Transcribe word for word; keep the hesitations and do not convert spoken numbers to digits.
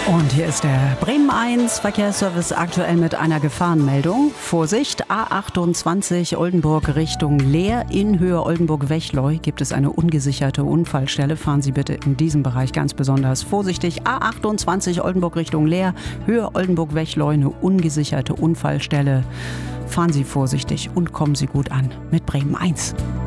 Und hier ist der Bremen eins Verkehrsservice aktuell mit einer Gefahrenmeldung. Vorsicht, A achtundzwanzig Oldenburg Richtung Leer. In Höhe Oldenburg-Wechleu gibt es eine ungesicherte Unfallstelle. Fahren Sie bitte in diesem Bereich ganz besonders vorsichtig. A achtundzwanzig Oldenburg Richtung Leer. Höhe Oldenburg-Wechleu, eine ungesicherte Unfallstelle. Fahren Sie vorsichtig und kommen Sie gut an mit Bremen eins.